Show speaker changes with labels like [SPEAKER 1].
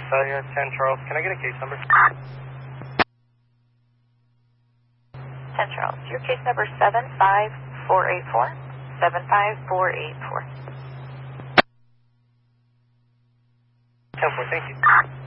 [SPEAKER 1] Visalia, 10 Charles. Can I get a case number?
[SPEAKER 2] 10 Charles. Your case number 75484. 75484.
[SPEAKER 1] 10-4, thank you.